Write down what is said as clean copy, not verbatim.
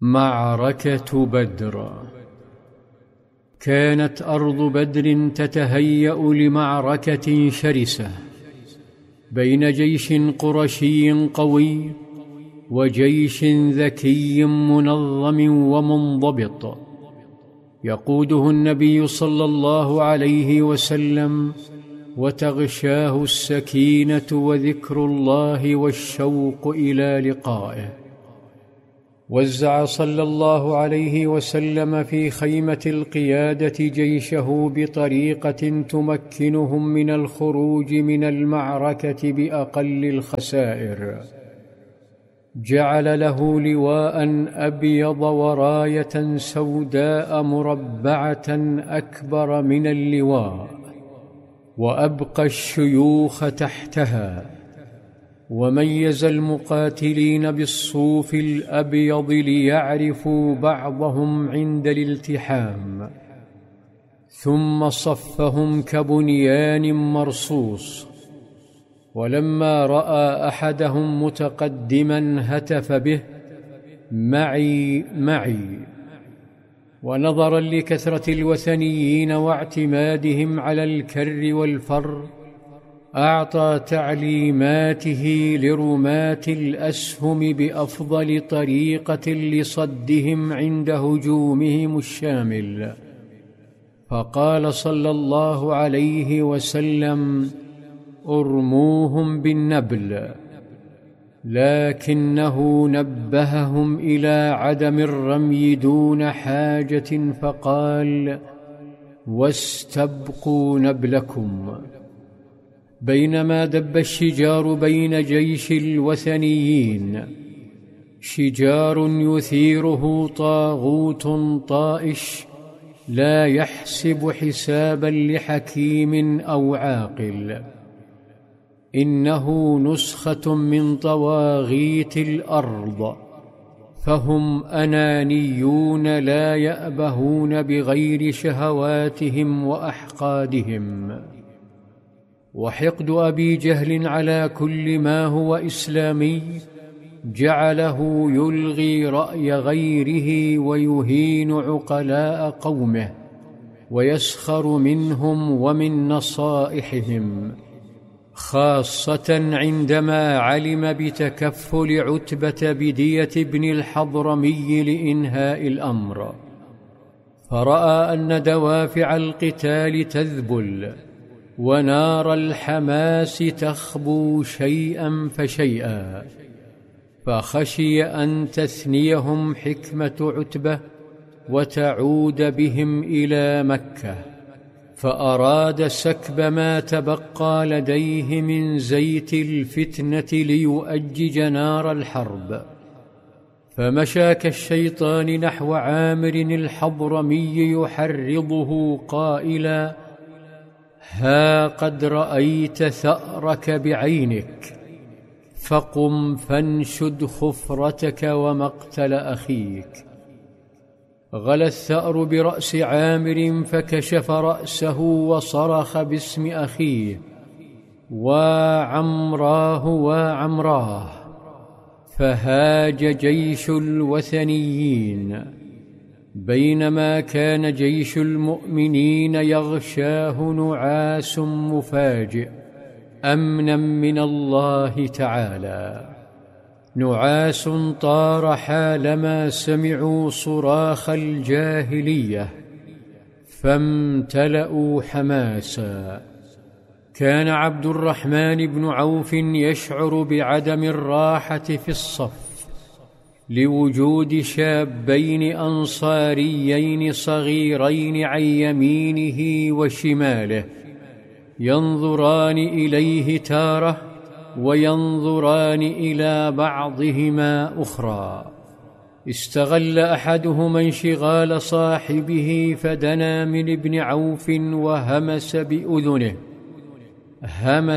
معركة بدر. كانت أرض بدر تتهيأ لمعركة شرسة بين جيش قرشي قوي وجيش ذكي منظم ومنضبط، يقوده النبي صلى الله عليه وسلم، وتغشاه السكينة وذكر الله والشوق إلى لقائه. وزع صلى الله عليه وسلم في خيمة القيادة جيشه بطريقة تمكنهم من الخروج من المعركة بأقل الخسائر. جعل له لواء أبيض وراية سوداء مربعة أكبر من اللواء، وأبقى الشيوخ تحتها، وميز المقاتلين بالصوف الأبيض ليعرفوا بعضهم عند الالتحام، ثم صفهم كبنيان مرصوص. ولما رأى أحدهم متقدما هتف به: معي معي. ونظرا لكثرة الوثنيين واعتمادهم على الكر والفر، أعطى تعليماته لرماة الأسهم بأفضل طريقة لصدهم عند هجومهم الشامل، فقال صلى الله عليه وسلم: ارموهم بالنبل. لكنه نبههم إلى عدم الرمي دون حاجة، فقال: واستبقوا نبلكم. بينما دب الشجار بين جيش الوثنيين، شجار يثيره طاغوت طائش لا يحسب حسابا لحكيم أو عاقل، إنه نسخة من طواغيت الأرض، فهم أنانيون لا يأبهون بغير شهواتهم وأحقادهم. وحقد أبي جهل على كل ما هو إسلامي جعله يلغي رأي غيره ويهين عقلاء قومه، ويسخر منهم ومن نصائحهم، خاصة عندما علم بتكفل عتبة بدية بن الحضرمي لإنهاء الأمر، فرأى أن دوافع القتال تذبل ونار الحماس تخبو شيئا فشيئا، فخشي أن تثنيهم حكمة عتبة وتعود بهم إلى مكة، فأراد سكب ما تبقى لديه من زيت الفتنة ليؤجج نار الحرب. فمشى كالشيطان نحو عامر الحضرمي يحرضه قائلا: ها قد رأيت ثأرك بعينك، فقم فانشد خفرتك ومقتل أخيك. غلا الثأر برأس عامر فكشف رأسه وصرخ باسم أخيه: وعمراه وعمراه. فهاج جيش الوثنيين، بينما كان جيش المؤمنين يغشاه نعاس مفاجئ أمنا من الله تعالى، نعاس طار حالما سمعوا صراخ الجاهلية فامتلأوا حماسا. كان عبد الرحمن بن عوف يشعر بعدم الراحة في الصف لوجود شابين أنصاريين صغيرين عن يمينه وشماله، ينظران إليه تارة وينظران إلى بعضهما أخرى. استغل أحدهما انشغال صاحبه فدنا من ابن عوف وهمس بأذنه، همس